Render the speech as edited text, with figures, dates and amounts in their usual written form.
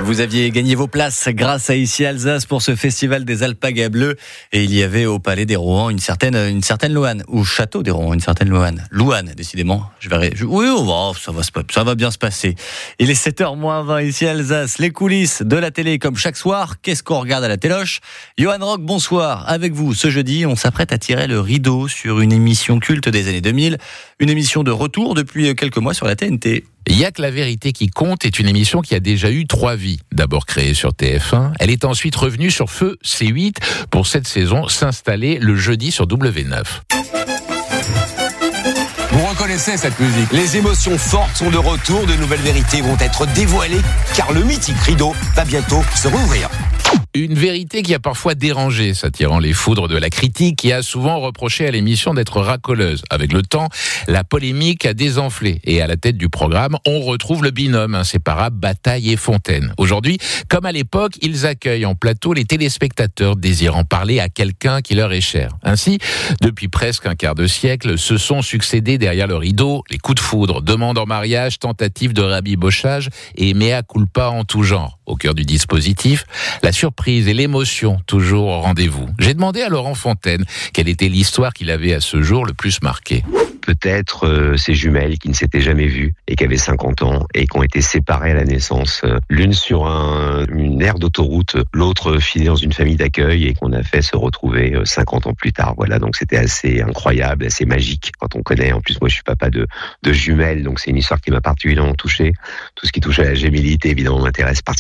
Vous aviez gagné vos places grâce à Ici Alsace pour ce festival des Alpagas Bleues. Et il y avait au Palais des Rohan une certaine Louane. Ou Château des Rohan, une certaine Louane. Louane, décidément. Oui, ça va bien se passer. Il est 7h-20 ici à Alsace. Les coulisses de la télé comme chaque soir. Qu'est-ce qu'on regarde à la téloche? Johan Rock, bonsoir. Avec vous, ce jeudi, on s'apprête à tirer le rideau sur une émission culte des années 2000. Une émission de retour depuis quelques mois sur la TNT. Il y a que la vérité qui compte est une émission qui a déjà eu 3 vies. D'abord créée sur TF1, elle est ensuite revenue sur Feu C8 pour cette saison s'installer le jeudi sur W9. Vous reconnaissez cette musique? Les émotions fortes sont de retour, de nouvelles vérités vont être dévoilées, car le mythique rideau va bientôt se rouvrir. Une vérité qui a parfois dérangé, s'attirant les foudres de la critique, qui a souvent reproché à l'émission d'être racoleuse. Avec le temps, la polémique a désenflé. Et à la tête du programme, on retrouve le binôme inséparable Bataille et Fontaine. Aujourd'hui, comme à l'époque, ils accueillent en plateau les téléspectateurs désirant parler à quelqu'un qui leur est cher. Ainsi, depuis presque un quart de siècle, se sont succédés derrière le rideau les coups de foudre, demandes en mariage, tentatives de rabibochage et mea culpa en tout genre. Au cœur du dispositif, la surprise et l'émotion toujours au rendez-vous. J'ai demandé à Laurent Fontaine quelle était l'histoire qu'il avait à ce jour le plus marqué. Peut-être ces jumelles qui ne s'étaient jamais vues et qui avaient 50 ans et qui ont été séparées à la naissance. L'une sur une aire d'autoroute, l'autre filée dans une famille d'accueil et qu'on a fait se retrouver 50 ans plus tard. Voilà, donc c'était assez incroyable, assez magique quand on connaît. En plus, moi je suis papa de jumelles, donc c'est une histoire qui m'a particulièrement touché. Tout ce qui touche à la gémilité, évidemment, m'intéresse particulièrement.